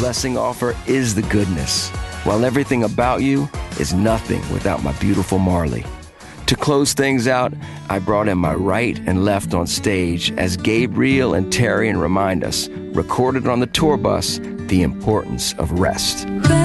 blessing offer is the goodness, while everything about you is nothing without my beautiful Marley. To close things out, I brought in my right and left on stage as Gabriel and Terrian remind us, recorded on the tour bus, the importance of rest.